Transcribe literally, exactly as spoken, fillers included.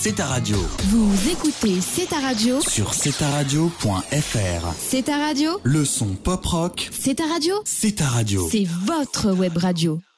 C'est ta radio. Vous écoutez C'est ta radio Sur c'est ta radio point f r. C'est ta radio Le son pop rock. C'est ta radio C'est ta radio. C'est votre web radio.